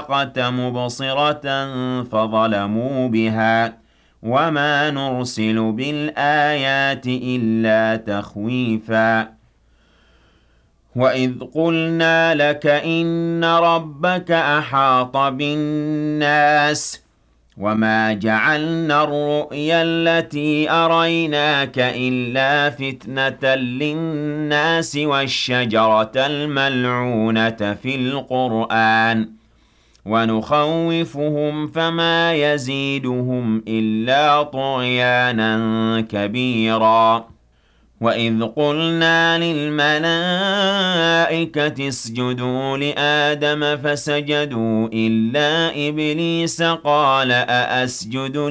الصاخة مبصرة فظلموا بها وما نرسل بالآيات إلا تخويفا وإذ قلنا لك إن ربك أحاط بالناس وما جعلنا الرؤيا التي أريناك إلا فتنة للناس والشجرة الملعونة في القرآن ونخوفهم فما يزيدهم إلا طغيانا كبيرا وإذ قلنا للملائكة اسجدوا لآدم فسجدوا إلا إبليس قال أأسجد